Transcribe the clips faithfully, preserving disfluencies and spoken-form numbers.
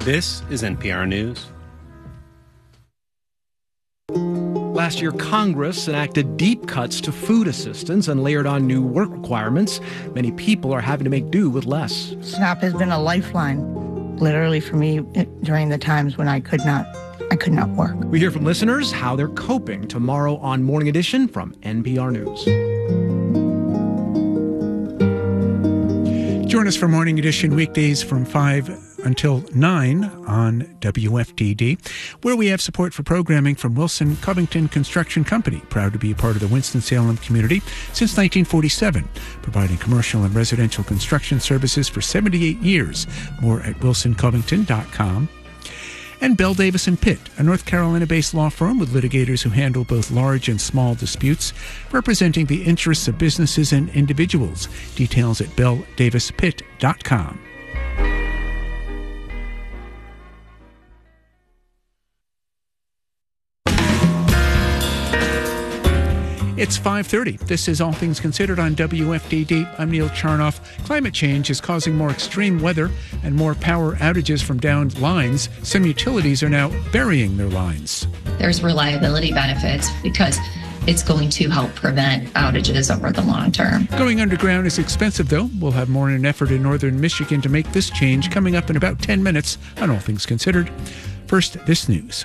This is N P R News. Last year, Congress enacted deep cuts to food assistance and layered on new work requirements. Many people are having to make do with less. SNAP has been a lifeline, literally, for me during the times when I could not, I could not work. We hear from listeners how they're coping tomorrow on Morning Edition from N P R News. Join us for Morning Edition weekdays from five until nine on W F T D, where we have support for programming from Wilson Covington Construction Company, proud to be a part of the Winston-Salem community since nineteen forty-seven, providing commercial and residential construction services for seventy-eight years. More at wilson covington dot com. And Bell Davis and Pitt, a North Carolina-based law firm with litigators who handle both large and small disputes, representing the interests of businesses and individuals. Details at bell davis pitt dot com. It's five thirty. This is All Things Considered on W F D D. I'm Neil Charnoff. Climate change is causing more extreme weather and more power outages from downed lines. Some utilities are now burying their lines. There's reliability benefits because it's going to help prevent outages over the long term. Going underground is expensive, though. We'll have more in an effort in northern Michigan to make this change coming up in about ten minutes on All Things Considered. First, this news.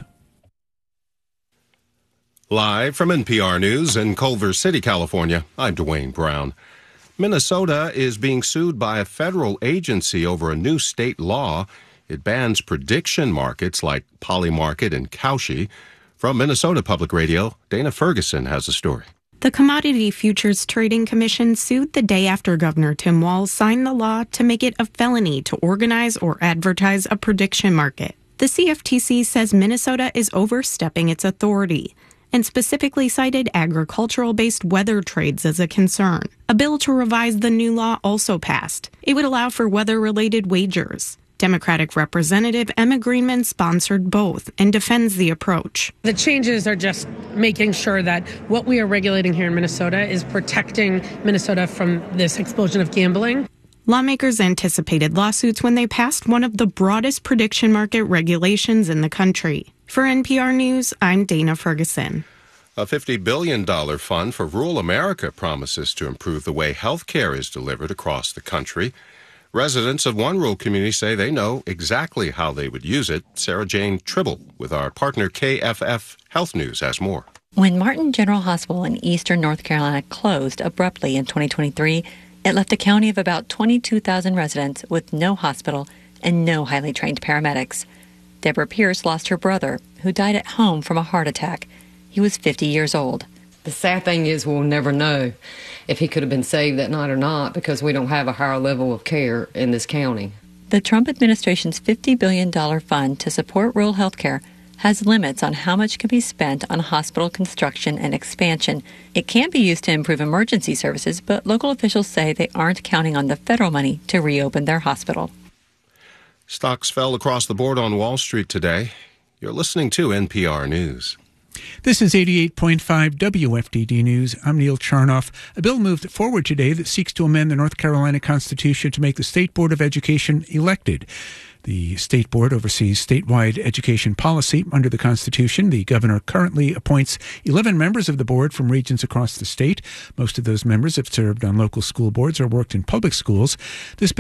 Live from N P R News in Culver City, California, I'm Dwayne Brown. Minnesota is being sued by a federal agency over a new state law. It bans prediction markets like Polymarket and Kalshi. From Minnesota Public Radio, Dana Ferguson has a story. The Commodity Futures Trading Commission sued the day after Governor Tim Walz signed the law to make it a felony to organize or advertise a prediction market. The C F T C says Minnesota is overstepping its authority and specifically cited agricultural-based weather trades as a concern. A bill to revise the new law also passed. It would allow for weather-related wagers. Democratic Representative Emma Greenman sponsored both and defends the approach. The changes are just making sure that what we are regulating here in Minnesota is protecting Minnesota from this explosion of gambling. Lawmakers anticipated lawsuits when they passed one of the broadest prediction market regulations in the country. For N P R News, I'm Dana Ferguson. A fifty billion dollars fund for rural America promises to improve the way health care is delivered across the country. Residents of one rural community say they know exactly how they would use it. Sarah Jane Tribble with our partner K F F Health News has more. When Martin General Hospital in eastern North Carolina closed abruptly in twenty twenty-three, it left a county of about twenty-two thousand residents with no hospital and no highly trained paramedics. Deborah Pierce lost her brother, who died at home from a heart attack. He was fifty years old. The sad thing is we'll never know if he could have been saved that night or not because we don't have a higher level of care in this county. The Trump administration's fifty billion dollars fund to support rural health care has limits on how much can be spent on hospital construction and expansion. It can be used to improve emergency services, but local officials say they aren't counting on the federal money to reopen their hospital. Stocks fell across the board on Wall Street today. You're listening to N P R News. This is eighty-eight point five W F D D News. I'm Neil Charnoff. A bill moved forward today that seeks to amend the North Carolina Constitution to make the State Board of Education elected. The State Board oversees statewide education policy under the Constitution. The governor currently appoints eleven members of the board from regions across the state. Most of those members have served on local school boards or worked in public schools. This